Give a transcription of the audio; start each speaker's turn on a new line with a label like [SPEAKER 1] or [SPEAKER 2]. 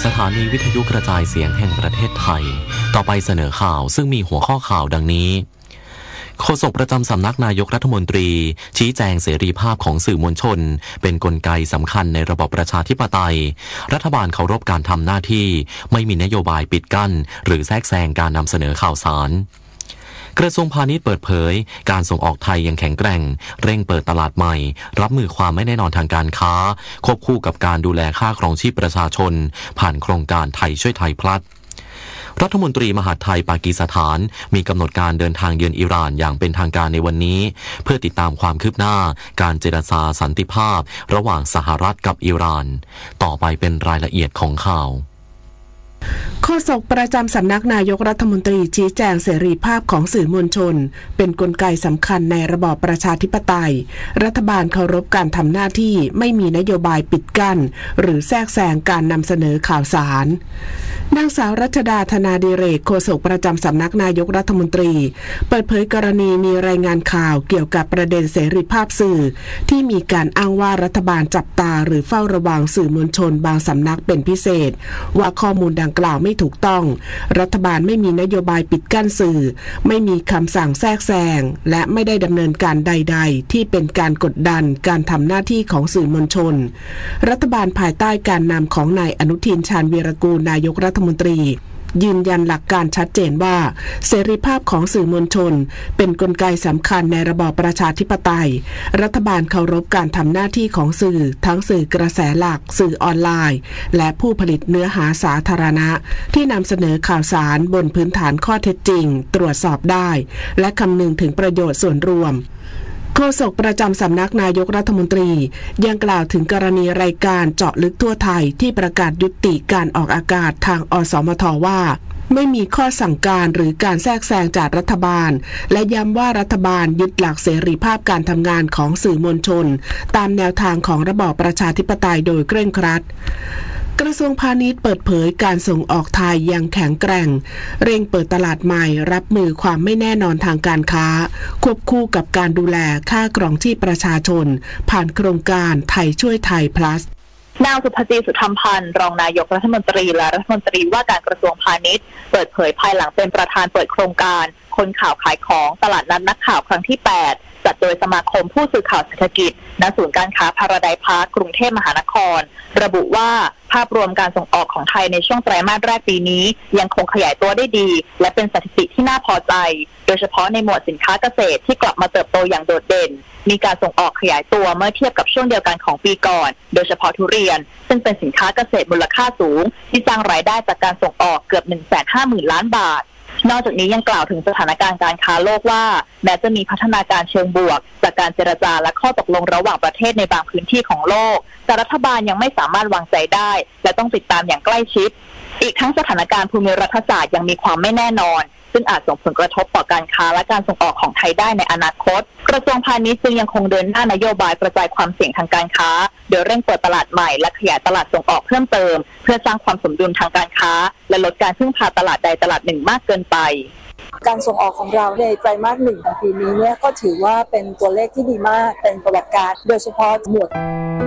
[SPEAKER 1] สถานีวิทยุกระจายเสียงแห่งประเทศไทยต่อไปเสนอข่าวซึ่งมีหัวข้อข่าวดังนี้โฆษกประจำสำนักนายกรัฐมนตรีชี้แจงเสรีภาพของสื่อมวลชนเป็นกลไกสำคัญในระบอบประชาธิปไตยรัฐบาลเคารพการทำหน้าที่ไม่มีนโยบายปิดกั้นหรือแทรกแซงการนำเสนอข่าวสารกระทรวงพาณิชย์เปิดเผยการส่งออกไทยยังแข็งแกร่งเร่งเปิดตลาดใหม่รับมือความไม่แน่นอนทางการค้าควบคู่กับการดูแลค่าครองชีพประชาชนผ่านโครงการไทยช่วยไทยพลัสรัฐมนตรีมหาดไทยปากีสถานมีกำหนดการเดินทางเยือนอิหร่านอย่างเป็นทางการในวันนี้เพื่อติดตามความคืบหน้าการเจรจาสันติภาพระหว่างสหรัฐกับอิหร่านต่อไปเป็นรายละเอียดของข่าว
[SPEAKER 2] โฆษกประจำสำนักนายกรัฐมนตรีชี้แจงเสรีภาพของสื่อมวลชนเป็นกลไกสำคัญในระบอบประชาธิปไตยรัฐบาลเคารพการทำหน้าที่ไม่มีนโยบายปิดกั้นหรือแทรกแซงการนำเสนอข่าวสารนางสาวรัชดาธนาดิเรกโฆษกประจำสำนักนายกรัฐมนตรีเปิดเผยกรณีมีรายงานข่าวเกี่ยวกับประเด็นเสรีภาพสื่อที่มีการอ้างว่ารัฐบาลจับตาหรือเฝ้าระวังสื่อมวลชนบางสำนักเป็นพิเศษว่าข้อมูลดังกล่าวไม่ถูกต้องรัฐบาลไม่มีนโยบายปิดกั้นสื่อไม่มีคำสั่งแทรกแซงและไม่ได้ดำเนินการใดๆที่เป็นการกดดันการทำหน้าที่ของสื่อมวลชนรัฐบาลภายใต้การนำของนายอนุทินชาญวีรกูลนายกรัฐมนตรียืนยันหลักการชัดเจนว่าเสรีภาพของสื่อมวลชนเป็นกลไกสำคัญในระบอบประชาธิปไตยรัฐบาลเคารพการทำหน้าที่ของสื่อทั้งสื่อกระแสหลักสื่อออนไลน์และผู้ผลิตเนื้อหาสาธารณะที่นำเสนอข่าวสารบนพื้นฐานข้อเท็จจริงตรวจสอบได้และคำนึงถึงประโยชน์ส่วนรวมโฆษกประจำสำนักนายกรัฐมนตรียังกล่าวถึงกรณีรายการเจาะลึกทั่วไทยที่ประกาศยุติการออกอากาศทางอสมทว่าไม่มีข้อสั่งการหรือการแทรกแซงจากรัฐบาลและย้ำว่ารัฐบาลยึดหลักเสรีภาพการทำงานของสื่อมวลชนตามแนวทางของระบอบประชาธิปไตยโดยเคร่งครัดกระทรวงพาณิชย์เปิดเผยการส่งออกไทยยังแข็งแกร่งเร่งเปิดตลาดใหม่รับมือความไม่แน่นอนทางการค้าควบคู่กับการดูแลค่าครองชีพประชาชนผ่านโครงการไทยช่วยไทย plus
[SPEAKER 3] นางสุภจีสุธรรมพันธ์รองนายกรัฐมนตรีและรัฐมนตรีว่าการกระทรวงพาณิชย์เปิดเผยภายหลังเป็นประธานเปิดโครงการคนข่าวขายของตลาดนัดนักข่าวครั้งที่8จัดโดยสมาคมผู้สื่อข่าวเศรษฐกิจณศูนย์การค้าพาราไดซ์พาร์คกรุงเทพมหานครระบุว่าภาพรวมการส่งออกของไทยในช่วงไตรมาสแรกปีนี้ยังคงขยายตัวได้ดีและเป็นสถิติที่น่าพอใจโดยเฉพาะในหมวดสินค้าเกษตรที่กลับมาเติบโตอย่างโดดเด่นมีการส่งออกขยายตัวเมื่อเทียบกับช่วงเดียวกันของปีก่อนโดยเฉพาะทุเรียนซึ่งเป็นสินค้าเกษตรมูลค่าสูงที่สร้างรายได้จากการส่งออกเกือบ 150,000 ล้านบาทนอกจากนี้ยังกล่าวถึงสถานการณ์การค้าโลกว่าแม้จะมีพัฒนาการเชิงบวกจากการเจรจาและข้อตกลงระหว่างประเทศในบางพื้นที่ของโลกแต่รัฐบาลยังไม่สามารถวางใจได้และต้องติดตามอย่างใกล้ชิดอีกทั้งสถานการณ์ภูมิรัฐศาสตร์ยังมีความไม่แน่นอนซึ่งอาจส่งผลกระทบต่อการค้าและการส่งออกของไทยได้ในอนาคตกระทรวงพาณิชย์จึงยังคงเดินหน้านโยบายกระจายความเสี่ยงทางการค้าโดยเร่งเปิดตลาดใหม่และขยายตลาดส่งออกเพิ่มเติมเพื่อสร้างความสมดุลทางการค้าและลดการพึ่งพาตลาดใดตลาดหนึ่งมากเกินไป
[SPEAKER 4] การส่งออกของเราในไตรมาส1ของปีนี้เนี่ยก็ถือว่าเป็นตัวเลขที่ดีมากเป็นประวัติการโดยเฉพาะหมวด